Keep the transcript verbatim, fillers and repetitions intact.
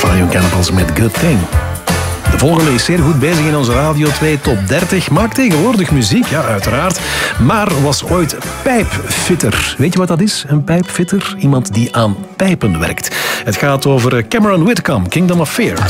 Fire Cannibals met Good Thing. De volgende is zeer goed bezig in onze Radio twee Top dertig. Maakt tegenwoordig muziek, ja, uiteraard. Maar was ooit pijpfitter. Weet je wat dat is, een pijpfitter? Iemand die aan pijpen werkt. Het gaat over Cameron Whitcomb, Kingdom of Fear.